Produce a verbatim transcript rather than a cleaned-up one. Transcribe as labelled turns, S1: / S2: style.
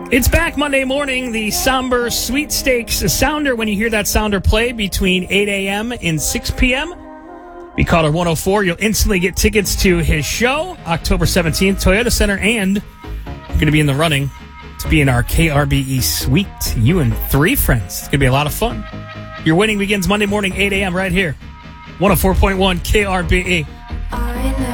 S1: It's back Monday morning, the Somber Sweepstakes Sounder. When you hear that sounder play between eight a.m. and six p.m., be caller one oh four. You'll instantly get tickets to his show, October seventeenth, Toyota Center, and you're going to be in the running to be in our K R B E suite. You and three friends. It's going to be a lot of fun. Your winning begins Monday morning, eight a.m. right here. one oh four point one K R B E.